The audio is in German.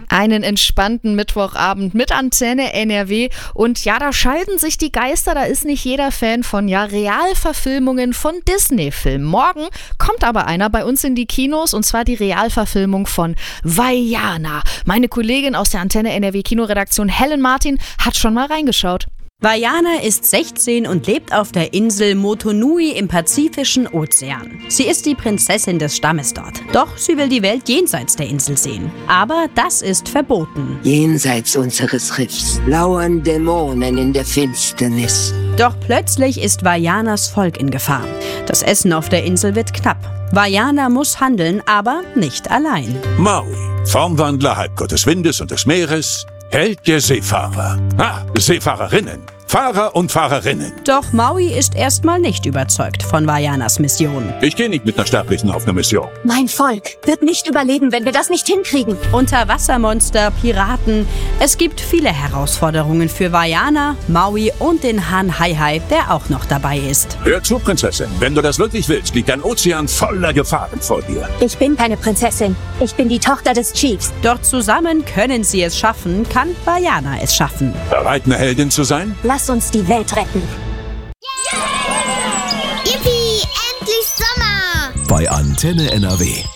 Einen entspannten Mittwochabend mit Antenne NRW. Und ja, da scheiden sich die Geister. Da ist nicht jeder Fan von Realverfilmungen von Disney-Filmen. Morgen kommt aber einer bei uns in die Kinos, und zwar die Realverfilmung von Vaiana. Meine Kollegin aus der Antenne NRW Kinoredaktion, Helen Martin, hat schon mal reingeschaut. Vaiana ist 16 und lebt auf der Insel Motunui im Pazifischen Ozean. Sie ist die Prinzessin des Stammes dort. Doch sie will die Welt jenseits der Insel sehen. Aber das ist verboten. Jenseits unseres Riffs lauern Dämonen in der Finsternis. Doch plötzlich ist Vaianas Volk in Gefahr. Das Essen auf der Insel wird knapp. Vaiana muss handeln, aber nicht allein. Maui, Formwandler, Halbgott des Windes und des Meeres, Held der Seefahrer. Seefahrerinnen. Fahrer und Fahrerinnen. Doch Maui ist erstmal nicht überzeugt von Vaianas Mission. Ich gehe nicht mit einer Sterblichen auf eine Mission. Mein Volk wird nicht überleben, wenn wir das nicht hinkriegen. Unterwassermonster, Piraten. Es gibt viele Herausforderungen für Vaiana, Maui und den Hahn Hai-Hai, der auch noch dabei ist. Hör zu, Prinzessin. Wenn du das wirklich willst, liegt ein Ozean voller Gefahren vor dir. Ich bin keine Prinzessin. Ich bin die Tochter des Chiefs. Doch zusammen können sie es schaffen, kann Vaiana es schaffen. Bereit, eine Heldin zu sein? Lass uns die Welt retten. Yippie, endlich Sommer! Bei Antenne NRW.